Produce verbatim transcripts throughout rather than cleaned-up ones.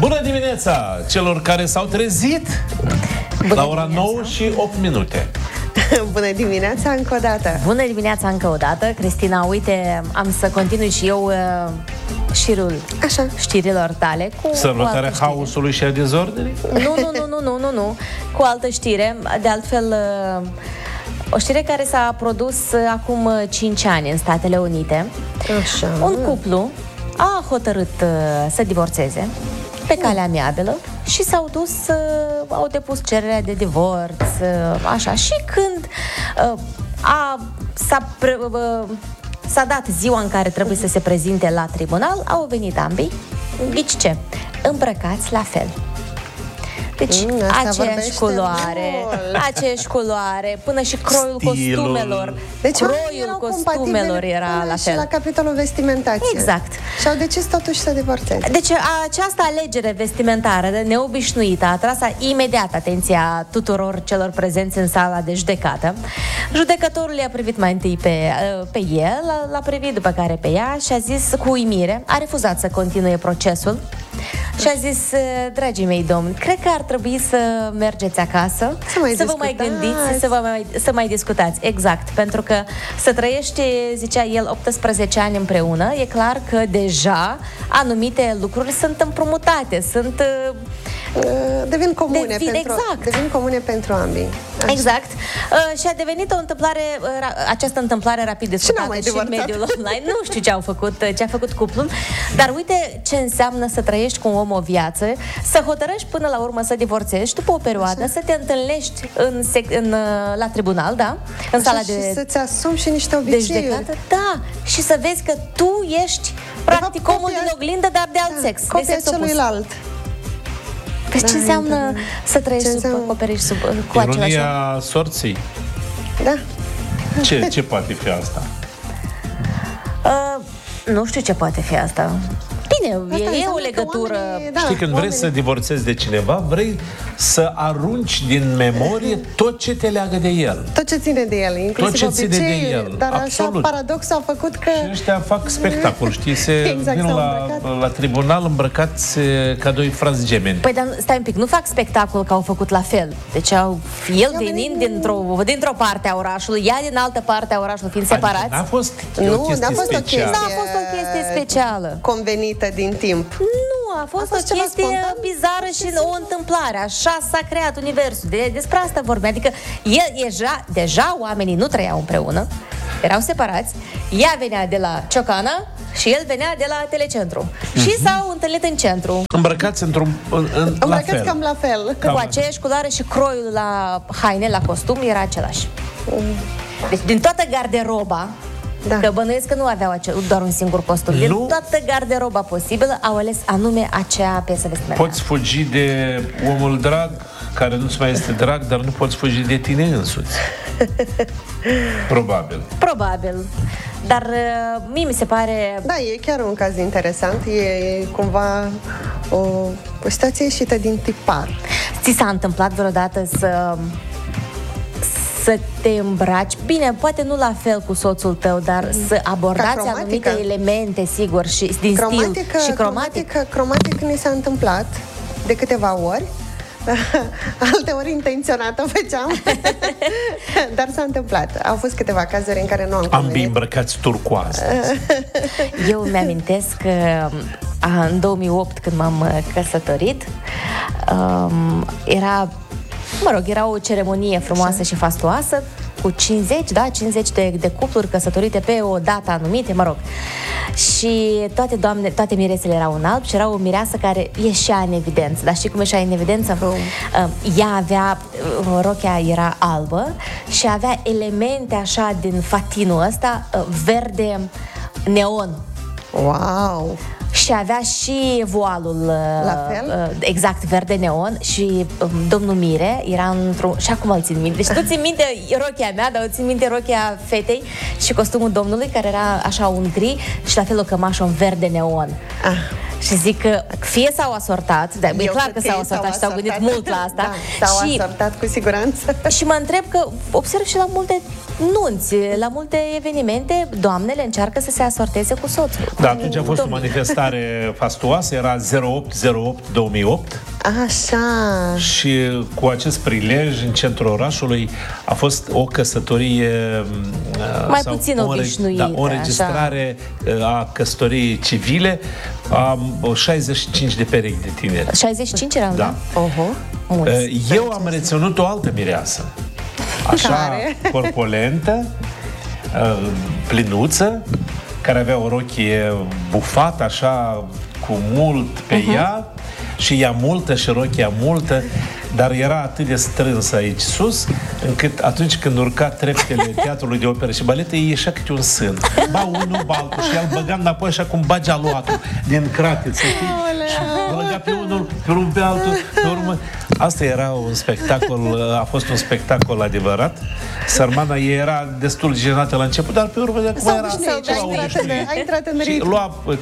Bună dimineața celor care s-au trezit Bună la ora dimineața. nouă și opt minute. Bună dimineața încă o dată. Bună dimineața încă o dată, Cristina. Uite, am să continui și eu uh, șirul Așa. știrilor tale cu Sărbătoarea haosului și a dezordinii? Nu, nu, nu, nu, nu, nu, nu. Cu altă știre, de altfel uh, o știre care s-a produs uh, acum cinci ani în Statele Unite. Așa. Un cuplu a hotărât uh, să divorțeze pe cale amiabilă și s-au dus, uh, au depus cererea de divorț, uh, așa, și când uh, a, s-a, pre, uh, s-a dat ziua în care trebuie să se prezinte la tribunal, au venit ambii, ghici ce, îmbrăcați la fel. Deci, mm, aceeași culoare, aceeași culoare, până și croiul Stilul. costumelor. Deci croiul costumelor era la fel. Și la capitolul vestimentație. Exact. Și au decis totuși să divorțeze. Deci această alegere vestimentară neobișnuită a atras imediat atenția tuturor celor prezenți în sala de judecată. Judecătorul i-a privit mai întâi pe, pe el, l-a privit după care pe ea și a zis cu uimire, a refuzat să continue procesul și a zis: dragii mei domni, cred că ar trebui să mergeți acasă, să, mai să vă mai gândiți, să, vă mai, să mai discutați. Exact, pentru că să trăiești, zicea el, optsprezece ani împreună, e clar că deja anumite lucruri sunt împrumutate, sunt... devin comune, devin, pentru, exact. devin comune pentru ambii. Așa. Exact. Uh, și a devenit o întâmplare, uh, această întâmplare rapid discutată și, și în mediul online. Nu știu ce au făcut, ce a făcut cuplul, dar uite ce înseamnă să trăiești cu un om o viață, să hotărăști până la urmă să divorțești după o perioadă, așa, să te întâlnești în, în, la tribunal, da? În așa, sala și de... să-ți asumi și niște obiceiuri. De da, și să vezi că tu ești practic omul din oglindă, dar de alt da, sex. Copia celuilalt. Deci ce înseamnă da, să trăiești sub înseamnă... acoperiș sub, cu același ironia sorții. Da. Ce, ce poate fi asta? Uh, nu știu ce poate fi asta. Bine, asta e o legătură. Oamenii, da, Știi, când oamenii... vrei să divorțezi de cineva, vrei să arunci din memorie tot ce te leagă de el. Tot ce ține de el, inclusiv tot ce ține de el. Dar absolut. Așa paradoxul a făcut că... Și ăștia fac spectacol, știi? Se exact, vin la, la tribunal îmbrăcați ca doi frați gemeni. Păi, dar stai un pic, nu fac spectacol că au făcut la fel. Deci au, el venind dintr-o, dintr-o parte a orașului, ea din altă parte a orașului, fiind separați. N-a fost nu, o chestie n-a fost specială. o chestie, n-a fost o chestie specială. Convenită din timp. Nu, a fost, a fost o chestie spontan, bizară și o întâmplare. Așa s-a creat universul. De, despre asta vorbim. Adică el, deja, deja oamenii nu trăiau împreună, erau separați. Ea venea de la Ciocana și el venea de la Telecentru. Mm-hmm. Și s-au întâlnit în centru. Îmbrăcați într-un în, în, Îmbrăcați la fel. cam la fel. Cam cu aceeași culoare și croiul la haine, la costum era același. Mm. Deci din toată garderoba, da, că bănuiesc că nu aveau acel, doar un singur costum. Din nu, toată garderoba posibilă au ales anume acea piesă vestimentară. Poți fugi de omul drag, care nu-ți mai este drag, dar nu poți fugi de tine însuți. Probabil. Probabil. Dar uh, mie mi se pare... Da, e chiar un caz interesant. E cumva o, o situație ieșită din tipar. Ți s-a întâmplat vreodată să... să te îmbraci, bine, poate nu la fel cu soțul tău, dar mm. să abordați anumite elemente, sigur, și din cromatică, stil și cromatic. Cromatică, cromatic ni s-a întâmplat de câteva ori. Alte ori intenționat o făceam. Dar s-a întâmplat. Au fost câteva cazuri în care nu am convenit. Ambii îmbrăcați turcoaz. Eu mi-amintesc că în două mii opt, când m-am căsătorit, um, era Mă rog, era o ceremonie frumoasă așa și fastuoasă, cu cincizeci, da, cincizeci de, de cupluri căsătorite pe o dată anumită, mă rog. Și toate doamne, toate miresele erau în alb și era o mireasă care ieșea în evidență. Dar știi cum ieșea în evidență? Oh. Ea avea, rochea era albă și avea elemente așa din fatinul ăsta, verde neon. Wow! Și avea și voalul la fel? exact verde neon și um, domnul Mire era într-un... Și acum îl țin minte. Deci tu țin minte rochia mea, dar o țin minte rochia fetei și costumul domnului, care era așa un gri și la fel o cămașă în verde neon. Ah. Și zic că fie s-au asortat, dar e clar că s-au asortat și s-au gândit mult la asta. Da, s-au și, asortat cu siguranță. Și mă întreb că observ și la multe nunți, la multe evenimente, doamnele încearcă să se asorteze cu soțul. Da, atunci a fost o Domnul. manifestare fastuoasă, era zero opt zero opt două mii opt Așa. și cu acest prilej în centrul orașului a fost o căsătorie uh, Mai sau puțin o înre- obișnuită, da, o înregistrare uh, a căsătoriei civile a uh, șaizeci și cinci de perechi de tineri. șaizeci și cinci eram, Da. da? Oho, mulți. Uh, Eu am reținut o altă mireasă. Așa, Care? corpolentă, uh, plinuță, care avea o rochie bufată, așa, cu mult pe uh-huh. ea, și ea multă și rochia multă, dar era atât de strânsă aici sus, încât atunci când urca treptele Teatrului de Operă și Balet, îi ieșea câte un sân. Ba unul, ba altul, și el băga înapoi așa cum bagi aluatul din cratiță, știi? Și băga pe unul, pe unul, pe altul, pe urmă. Asta era un spectacol, a fost un spectacol adevărat. Sărmana ei era destul de jenată la început, dar pe urmă de acum S-a era obișnuit, ceva a intrat în- obișnuit. a intrat în Și ritm. lua uh,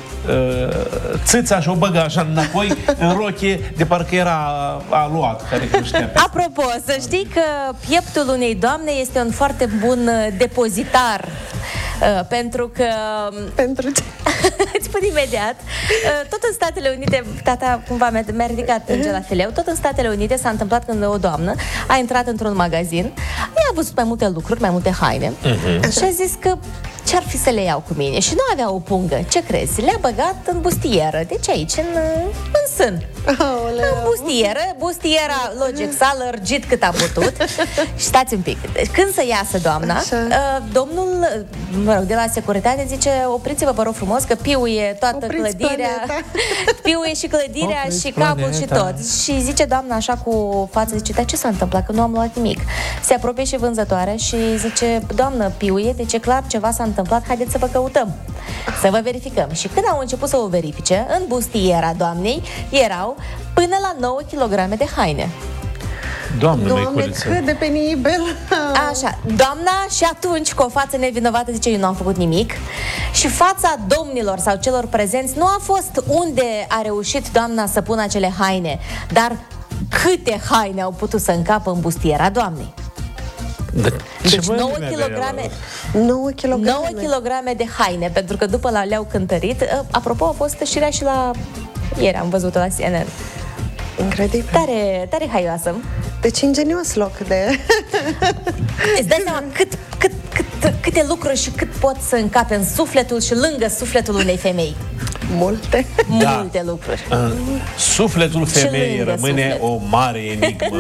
țâța și o băga așa înapoi în rochie, de parcă era aluat, care nu știa. Apropo, să știi că pieptul unei doamne este un foarte bun uh, depozitar, uh, pentru că Pentru ce? îți spun imediat, uh, tot în Statele Unite, tata cumva mi-a, mi-a ridicat înger la fileu, tot în Statele Unite s-a întâmplat când o doamnă a intrat într-un magazin, ea a văzut mai multe lucruri, mai multe haine uh-huh. și a zis că ce-ar fi să le iau cu mine? Și nu avea o pungă. Ce crezi? Le-a băgat în bustieră. Deci aici, în, în sân. Aoleu. În bustieră. Bustiera, logic, s-a lărgit cât a putut. Și stați un pic. Deci, când să iasă doamna, Așa. uh, domnul, mă rog, de la securitate zice, opriți-vă, vă rog frumos, că piuie toată Opriți clădirea. planeta. Piuie și clădirea Opriți și capul și planeta. tot. Și zice doamna așa cu față, zice, dar ce s-a întâmplat? Că nu am luat nimic. Se apropie și vânzătoarea și zice, doamnă, piuie, deci e clar ceva s-a întâmplat, haideți să vă căutăm, să vă verificăm. Și când au început să o verifice, în bustiera doamnei erau până la nouă kilograme de haine. Doamne, Doamne, măiculiță. cât de penibil. Așa, doamna și atunci cu o față nevinovată zice, eu nu am făcut nimic. Și fața domnilor sau celor prezenți nu a fost unde a reușit doamna să pună acele haine, dar câte haine au putut să încapă în bustiera doamnei. Da, ce Deci mă nouă lumea de kilograme, el? nouă kilograme. nouă kilograme de haine, pentru că după la le-au cântărit. Apropo, a fost știrea și la... Ieri am văzut-o la C N N. Incredibil. Tare, tare haioasă. Deci ingenios loc de... Îți dai seama cât, cât, cât, câte lucruri și cât pot să încape în sufletul și lângă sufletul unei femei. Multe. Da. Multe lucruri. În sufletul femeii lângă rămâne suflet. o mare enigmă.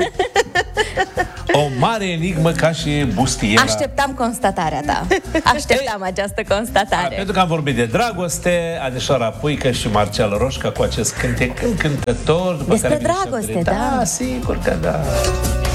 O mare enigmă ca și bustiera. Așteptam constatarea ta. Așteptam această A, constatare. pentru că am vorbit de dragoste, Anișoara Puică și Marcel Roșca cu acest cântec încântător. după Despre care vine și dragoste, Andrei. da. Da, sigur că da.